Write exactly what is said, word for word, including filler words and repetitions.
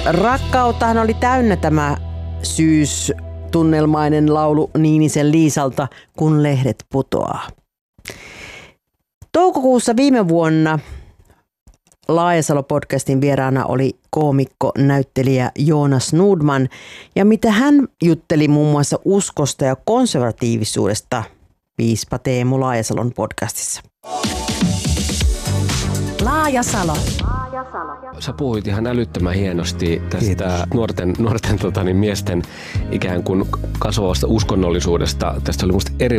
Rakkauttahan oli täynnä tämä syystunnelmainen laulu Niinisen Liisalta, Kun lehdet putoaa. Toukokuussa viime vuonna Laajasalo-podcastin vieraana oli koomikko, näyttelijä Joonas Nordman, ja mitä hän jutteli muun muassa uskosta ja konservatiivisuudesta piispa Teemu Laajasalon podcastissa. Laajasalo. Sä puhuit ihan älyttömän hienosti tästä Kiitos. nuorten, nuorten tota, niin miesten ikään kuin kasvavasta uskonnollisuudesta. Tästä oli musta eri